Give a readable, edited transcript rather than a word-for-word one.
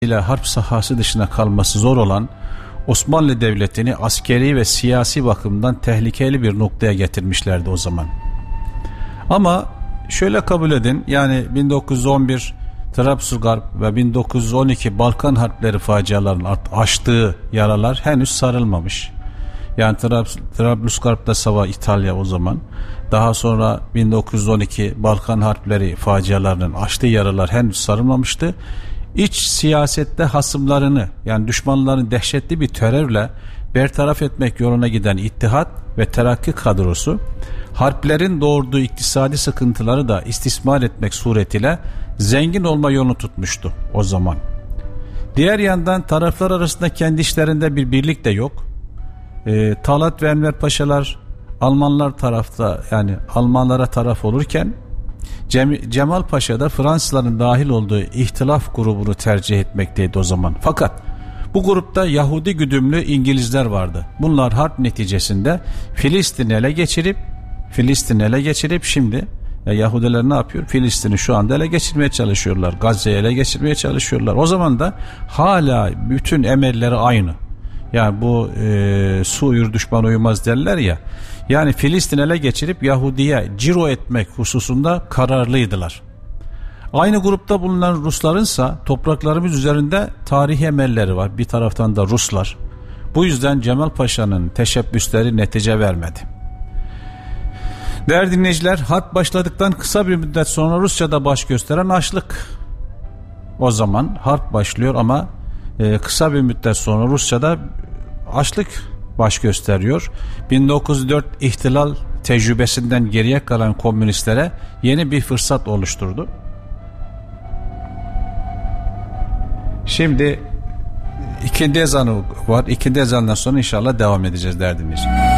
ile harp sahası dışına kalması zor olan Osmanlı Devleti'ni askeri ve siyasi bakımdan tehlikeli bir noktaya getirmişlerdi o zaman. Ama şöyle kabul edin, yani 1911 Trablusgarp ve 1912 Balkan Harpleri facialarının açtığı yaralar henüz sarılmamış. Yani Trablusgarp'ta savaş İtalya o zaman. Daha sonra 1912 Balkan Harpleri facialarının açtığı yaralar henüz sarılmamıştı. İç siyasette hasımlarını, yani düşmanların dehşetli bir terörle bertaraf etmek yoluna giden İttihat ve Terakki kadrosu, harplerin doğurduğu iktisadi sıkıntıları da istismar etmek suretiyle zengin olma yolunu tutmuştu o zaman. Diğer yandan taraflar arasında kendi işlerinde bir birlik de yok. Talat ve Enver Paşalar Almanlar tarafta, yani Almanlara taraf olurken Cemal Paşa da Fransızların dahil olduğu ihtilaf grubunu tercih etmekteydi o zaman. Fakat bu grupta Yahudi güdümlü İngilizler vardı. Bunlar harp neticesinde Filistin'i ele geçirip şimdi Yahudiler ne yapıyor? Filistin'i şu anda ele geçirmeye çalışıyorlar. Gazze'yi ele geçirmeye çalışıyorlar. O zaman da hala bütün emelleri aynı. Yani bu su uyur düşman uyumaz derler ya. Yani Filistin'i ele geçirip Yahudi'ye ciro etmek hususunda kararlıydılar. Aynı grupta bulunan Ruslarınsa topraklarımız üzerinde tarihi emelleri var. Bir taraftan da Ruslar. Bu yüzden Cemal Paşa'nın teşebbüsleri netice vermedi. Değerli dinleyiciler, harp başladıktan kısa bir müddet sonra Rusya'da baş gösteren açlık. O zaman harp başlıyor ama kısa bir müddet sonra Rusya'da açlık baş gösteriyor. 1904 ihtilal tecrübesinden geriye kalan komünistlere yeni bir fırsat oluşturdu. Şimdi ikindi ezanı var. İkindi ezanından sonra inşallah devam edeceğiz değerli dinleyiciler.